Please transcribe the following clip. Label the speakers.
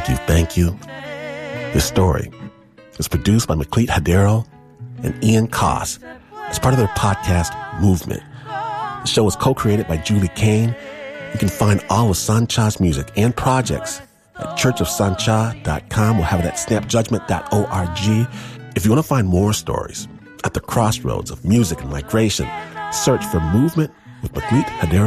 Speaker 1: Thank you. This story is produced by McLeet Hadero and Ian Koss as part of their podcast, Movement. The show is co-created by Julie Kane. You can find all of Sancha's music and projects at churchofsancha.com. We'll have it at snapjudgment.org. If you want to find more stories at the crossroads of music and migration, search for Movement with McLeet Hadero.